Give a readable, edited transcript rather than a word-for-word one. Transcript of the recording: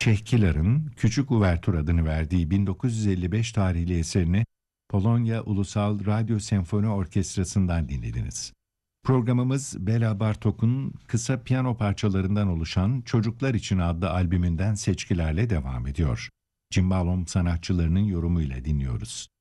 Çehkiler'in Küçük Uvertür adını verdiği 1955 tarihli eserini Polonya Ulusal Radyo Senfoni Orkestrası'ndan dinlediniz. Programımız Bela Bartok'un kısa piyano parçalarından oluşan Çocuklar İçin adlı albümünden seçkilerle devam ediyor. Cimbalom sanatçılarının yorumuyla dinliyoruz.